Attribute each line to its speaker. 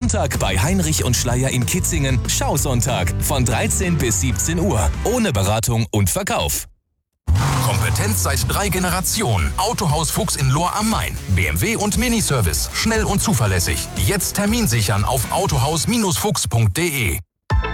Speaker 1: Sonntag bei Heinrich und Schleier in Kitzingen. Schausonntag von 13 bis 17 Uhr. Ohne Beratung und Verkauf.
Speaker 2: Kompetenz seit 3 Generationen. Autohaus Fuchs in Lohr am Main. BMW und Miniservice. Schnell und zuverlässig. Jetzt Termin sichern auf autohaus-fuchs.de.